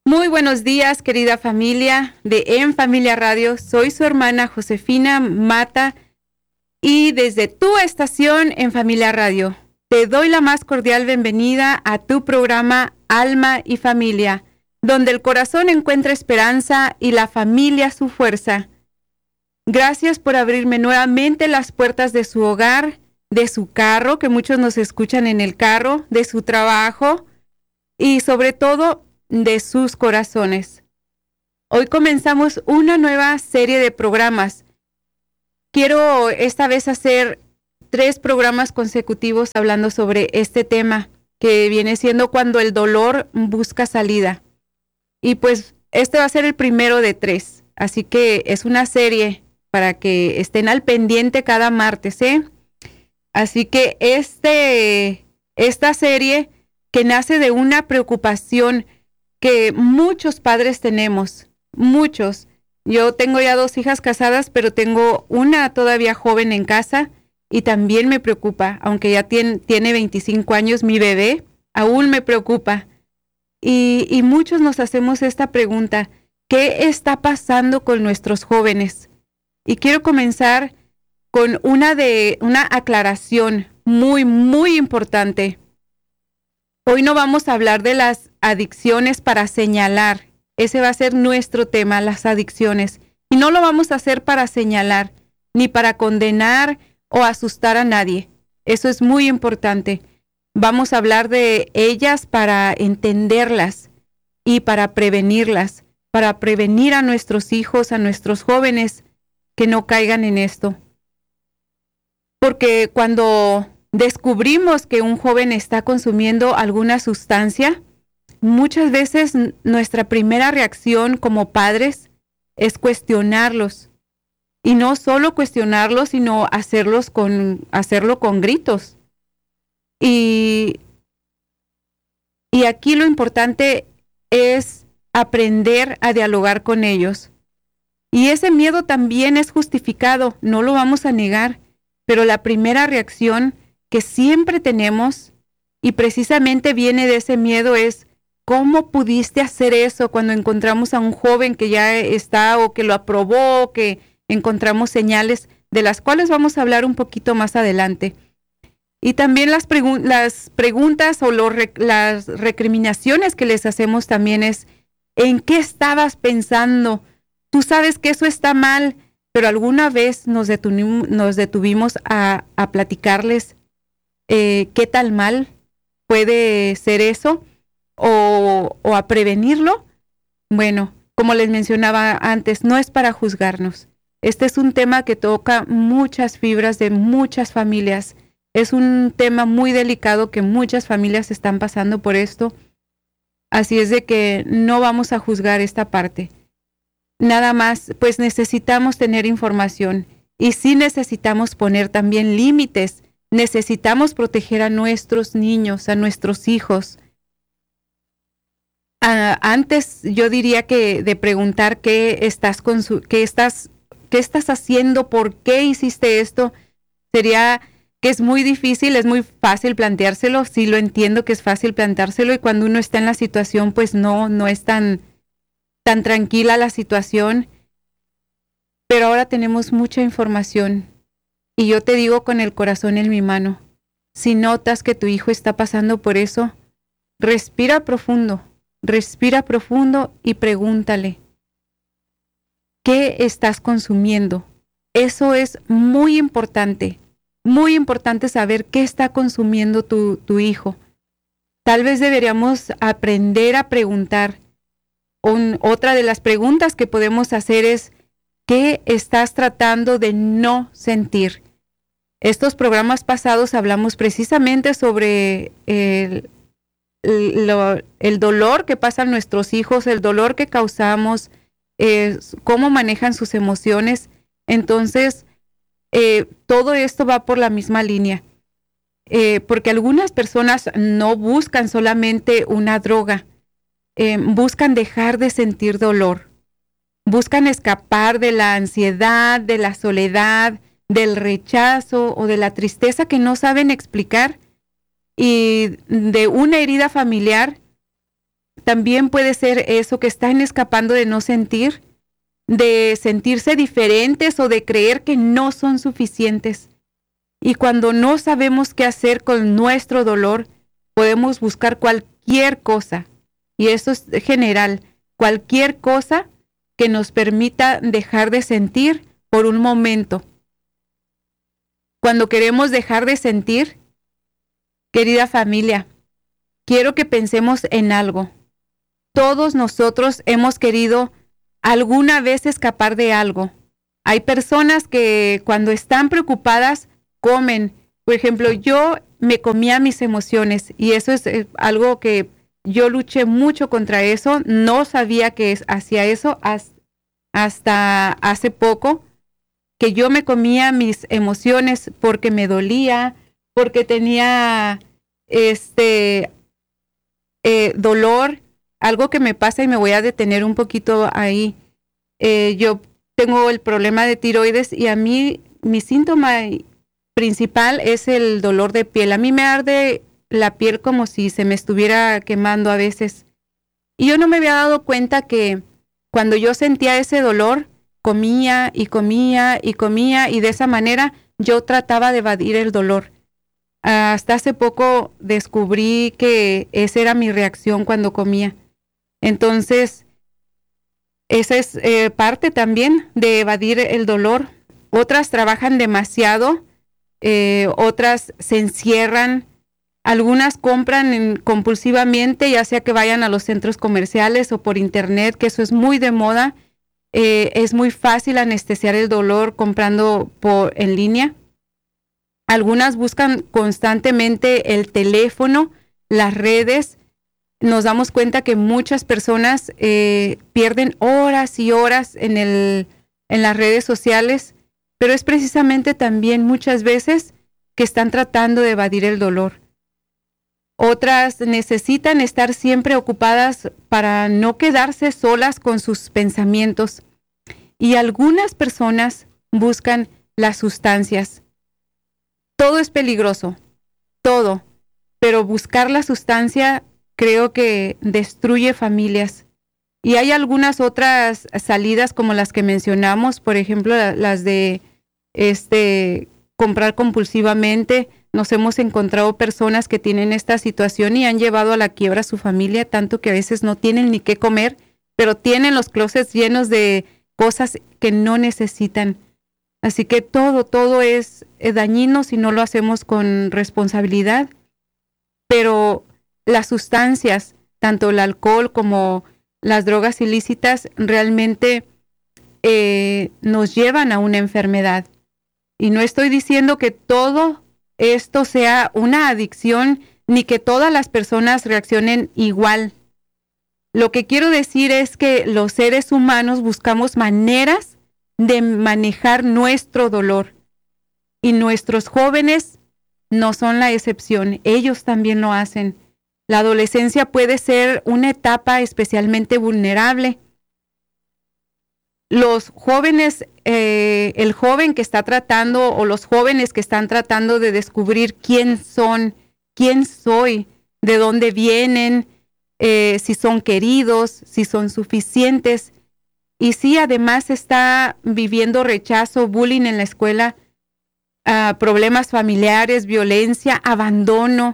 Muy buenos días, querida familia de En Familia Radio. Soy su hermana Josefina Mata y desde tu estación En Familia Radio te doy la más cordial bienvenida a tu programa Alma y Familia, donde el corazón encuentra esperanza y la familia su fuerza. Gracias por abrirme nuevamente las puertas de su hogar, de su carro, que muchos nos escuchan en el carro, de su trabajo y sobre todo de sus corazones. Hoy comenzamos una nueva serie de programas. Quiero esta vez hacer 3 programas consecutivos hablando sobre este tema, que viene siendo cuando el dolor busca salida. Y pues este va a ser el primero de 3, así que es una serie para que estén al pendiente cada martes, ¿eh? Así que esta serie que nace de una preocupación que muchos padres tenemos, muchos. Yo tengo ya 2 hijas casadas, pero tengo una todavía joven en casa y también me preocupa, aunque ya tiene 25 años mi bebé, aún me preocupa. Y muchos nos hacemos esta pregunta, ¿qué está pasando con nuestros jóvenes? Y quiero comenzar con una aclaración muy, muy importante. Hoy no vamos a hablar de las adicciones para señalar. Ese va a ser nuestro tema, las adicciones. Y no lo vamos a hacer para señalar, ni para condenar o asustar a nadie. Eso es muy importante. Vamos a hablar de ellas para entenderlas y para prevenirlas, para prevenir a nuestros hijos, a nuestros jóvenes que no caigan en esto. Porque cuando descubrimos que un joven está consumiendo alguna sustancia, muchas veces nuestra primera reacción como padres es cuestionarlos. Y no solo cuestionarlos, sino hacerlo con gritos. Y aquí lo importante es aprender a dialogar con ellos. Y ese miedo también es justificado, no lo vamos a negar, pero la primera reacción que siempre tenemos, y precisamente viene de ese miedo, es ¿cómo pudiste hacer eso cuando encontramos a un joven que ya está o que lo aprobó, que encontramos señales de las cuales vamos a hablar un poquito más adelante? Y también las preguntas o las recriminaciones que les hacemos también es ¿en qué estabas pensando? Tú sabes que eso está mal, pero alguna vez nos detuvimos a platicarles qué tal mal puede ser eso o a prevenirlo. Bueno, como les mencionaba antes, no es para juzgarnos. Este es un tema que toca muchas fibras de muchas familias. Es un tema muy delicado que muchas familias están pasando por esto. Así es de que no vamos a juzgar esta parte. Nada más, pues necesitamos tener información y sí necesitamos poner también límites. Necesitamos proteger a nuestros niños, a nuestros hijos. Antes yo diría que de preguntar qué estás haciendo, por qué hiciste esto, sería que es muy difícil, es muy fácil planteárselo. Sí, lo entiendo que es fácil planteárselo y cuando uno está en la situación, pues no es tan tranquila la situación. Pero ahora tenemos mucha información. Y yo te digo con el corazón en mi mano, si notas que tu hijo está pasando por eso, respira profundo y pregúntale, ¿qué estás consumiendo? Eso es muy importante saber qué está consumiendo tu hijo. Tal vez deberíamos aprender a preguntar. Otra de las preguntas que podemos hacer es, ¿qué estás tratando de no sentir? Estos programas pasados hablamos precisamente sobre el dolor que pasan nuestros hijos, el dolor que causamos, cómo manejan sus emociones. Entonces, todo esto va por la misma línea. Porque algunas personas no buscan solamente una droga, buscan dejar de sentir dolor. Buscan escapar de la ansiedad, de la soledad, del rechazo o de la tristeza que no saben explicar y de una herida familiar también puede ser eso, que están escapando de no sentir, de sentirse diferentes o de creer que no son suficientes. Y cuando no sabemos qué hacer con nuestro dolor, podemos buscar cualquier cosa, y eso es general, cualquier cosa que nos permita dejar de sentir por un momento. Cuando queremos dejar de sentir, querida familia, quiero que pensemos en algo. Todos nosotros hemos querido alguna vez escapar de algo. Hay personas que cuando están preocupadas comen. Por ejemplo, yo me comía mis emociones y eso es algo que yo luché mucho contra eso. No sabía que hacía eso hasta hace poco, que yo me comía mis emociones porque me dolía, porque tenía dolor. Algo que me pasa, y me voy a detener un poquito ahí. Yo tengo el problema de tiroides y a mí mi síntoma principal es el dolor de piel. A mí me arde la piel como si se me estuviera quemando a veces. Y yo no me había dado cuenta que cuando yo sentía ese dolor, comía y comía y comía, y de esa manera yo trataba de evadir el dolor. Hasta hace poco descubrí que esa era mi reacción cuando comía. Entonces, esa es parte también de evadir el dolor. Otras trabajan demasiado, otras se encierran, algunas compran compulsivamente, ya sea que vayan a los centros comerciales o por internet, que eso es muy de moda. Es muy fácil anestesiar el dolor comprando en línea. Algunas buscan constantemente el teléfono, las redes. Nos damos cuenta que muchas personas pierden horas y horas en las redes sociales, pero es precisamente también muchas veces que están tratando de evadir el dolor. Otras necesitan estar siempre ocupadas para no quedarse solas con sus pensamientos. Y algunas personas buscan las sustancias. Todo es peligroso, todo, pero buscar la sustancia creo que destruye familias. Y hay algunas otras salidas como las que mencionamos, por ejemplo, las de comprar compulsivamente. Nos hemos encontrado personas que tienen esta situación y han llevado a la quiebra a su familia, tanto que a veces no tienen ni qué comer, pero tienen los closets llenos de cosas que no necesitan. Así que todo es dañino si no lo hacemos con responsabilidad. Pero las sustancias, tanto el alcohol como las drogas ilícitas, realmente nos llevan a una enfermedad. Y no estoy diciendo que todo esto sea una adicción, ni que todas las personas reaccionen igual. Lo que quiero decir es que los seres humanos buscamos maneras de manejar nuestro dolor. Y nuestros jóvenes no son la excepción, ellos también lo hacen. La adolescencia puede ser una etapa especialmente vulnerable. Los jóvenes, el joven que está tratando, o los jóvenes que están tratando de descubrir quién son, quién soy, de dónde vienen, si son queridos, si son suficientes, y si además está viviendo rechazo, bullying en la escuela, problemas familiares, violencia, abandono,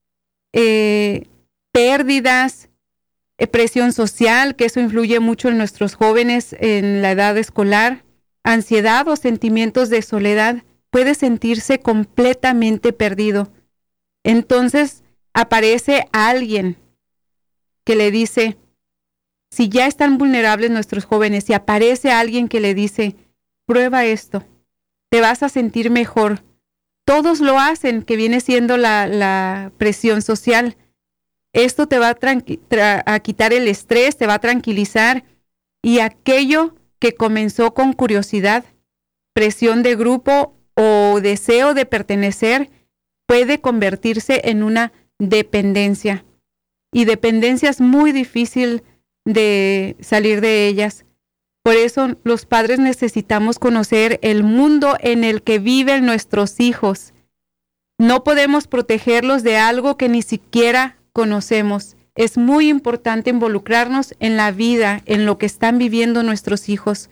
pérdidas, presión social, que eso influye mucho en nuestros jóvenes en la edad escolar, ansiedad o sentimientos de soledad, puede sentirse completamente perdido. Entonces aparece alguien que le dice, si ya están vulnerables nuestros jóvenes, si aparece alguien que le dice, prueba esto, te vas a sentir mejor. Todos lo hacen, que viene siendo la presión social. Esto te va a quitar el estrés, te va a tranquilizar, y aquello que comenzó con curiosidad, presión de grupo o deseo de pertenecer, puede convertirse en una dependencia. Y dependencia es muy difícil de salir de ellas. Por eso los padres necesitamos conocer el mundo en el que viven nuestros hijos. No podemos protegerlos de algo que ni siquiera conocemos. es muy importante involucrarnos en la vida, en lo que están viviendo nuestros hijos.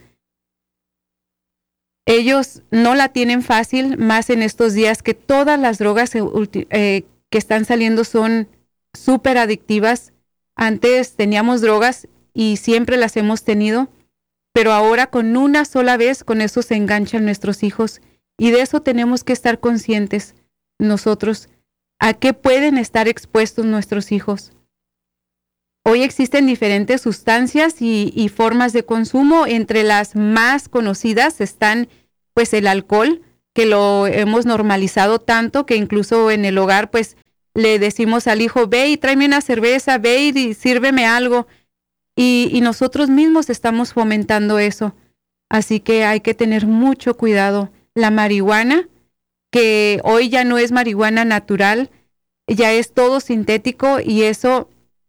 Ellos no la tienen fácil, más en estos días que todas las drogas que están saliendo son súper adictivas. Antes teníamos drogas y siempre las hemos tenido, pero ahora con una sola vez, con eso se enganchan nuestros hijos. Y de eso tenemos que estar conscientes nosotros, a qué pueden estar expuestos nuestros hijos. Hoy existen diferentes sustancias y formas de consumo. Entre las más conocidas están pues el alcohol, que lo hemos normalizado tanto que incluso en el hogar pues le decimos al hijo, ve y tráeme una cerveza, ve y sírveme algo. Y nosotros mismos estamos fomentando eso. Así que hay que tener mucho cuidado. La marihuana, que hoy ya no es marihuana natural, ya es todo sintético y eso...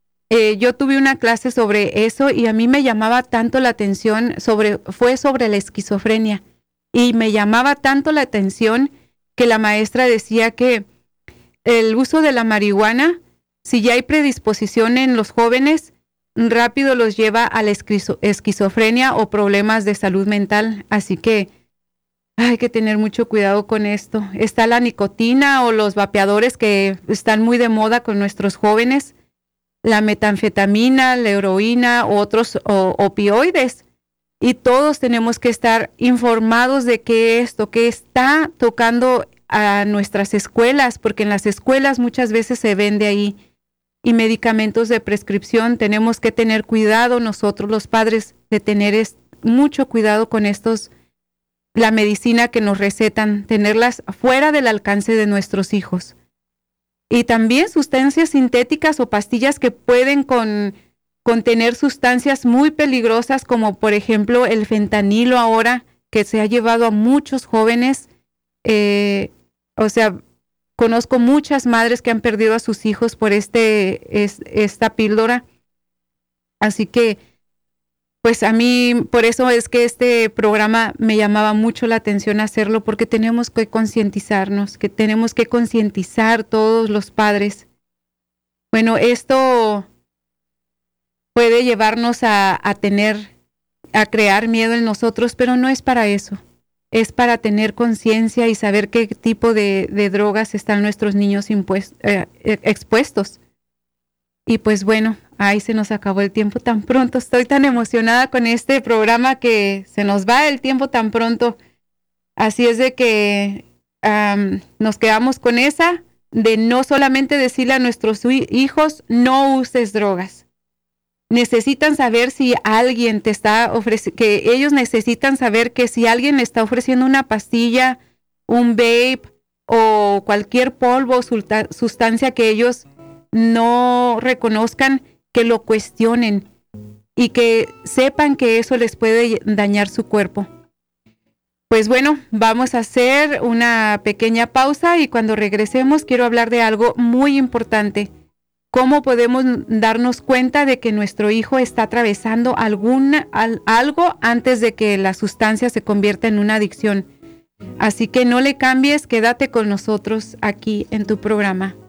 yo tuve una clase sobre eso y a mí me llamaba tanto la atención, fue sobre la esquizofrenia. Y me llamaba tanto la atención que la maestra decía que el uso de la marihuana, si ya hay predisposición en los jóvenes, rápido los lleva a la esquizofrenia o problemas de salud mental. Así que hay que tener mucho cuidado con esto. Está la nicotina o los vapeadores que están muy de moda con nuestros jóvenes. La metanfetamina, la heroína, otros opioides. Y todos tenemos que estar informados de que esto que está tocando a nuestras escuelas, porque en las escuelas muchas veces se vende ahí. Y medicamentos de prescripción, tenemos que tener cuidado nosotros los padres de tener mucho cuidado con la medicina que nos recetan, tenerlas fuera del alcance de nuestros hijos. Y también sustancias sintéticas o pastillas que pueden contener sustancias muy peligrosas, como por ejemplo el fentanilo ahora, que se ha llevado a muchos jóvenes. Conozco muchas madres que han perdido a sus hijos por esta píldora. Así que, pues a mí, por eso es que este programa me llamaba mucho la atención hacerlo, porque tenemos que concientizarnos, que tenemos que concientizar todos los padres. Bueno, esto puede llevarnos a crear miedo en nosotros, pero no es para eso. Es para tener conciencia y saber qué tipo de drogas están nuestros niños expuestos. Y pues bueno, ahí se nos acabó el tiempo tan pronto. Estoy tan emocionada con este programa que se nos va el tiempo tan pronto. Así es de que nos quedamos con esa de no solamente decirle a nuestros hijos, no uses drogas. Necesitan saber si alguien te está ofreciendo, que ellos necesitan saber que si alguien le está ofreciendo una pastilla, un vape o cualquier polvo o sustancia que ellos no reconozcan, que lo cuestionen y que sepan que eso les puede dañar su cuerpo. Pues bueno, vamos a hacer una pequeña pausa y cuando regresemos quiero hablar de algo muy importante. ¿Cómo podemos darnos cuenta de que nuestro hijo está atravesando algo antes de que la sustancia se convierta en una adicción? Así que no le cambies, quédate con nosotros aquí en tu programa.